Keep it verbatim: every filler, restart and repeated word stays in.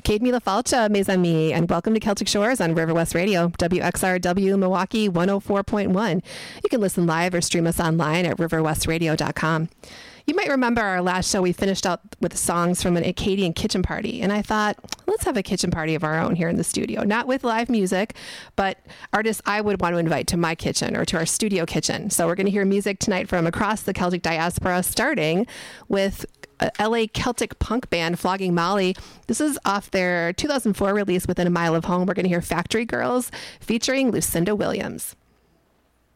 Kate Mila Falcha, mes amis, and welcome to Celtic Shores on River West Radio, W X R W Milwaukee one oh four point one. You can listen live or stream us online at river west radio dot com. You might remember our last show, we finished out with songs from an Acadian kitchen party, and I thought, let's have a kitchen party of our own here in the studio, not with live music, but artists I would want to invite to my kitchen or to our studio kitchen. So we're going to hear music tonight from across the Celtic diaspora, starting with L A Celtic punk band Flogging Molly. This is off their two thousand four release, Within a Mile of Home. We're going to hear Factory Girls featuring Lucinda Williams.